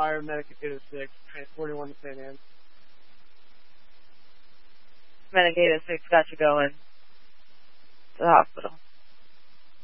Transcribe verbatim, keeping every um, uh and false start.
Fire Medic eight oh six, train forty-one to Saint Anne. Medic eight oh six got you going to the hospital.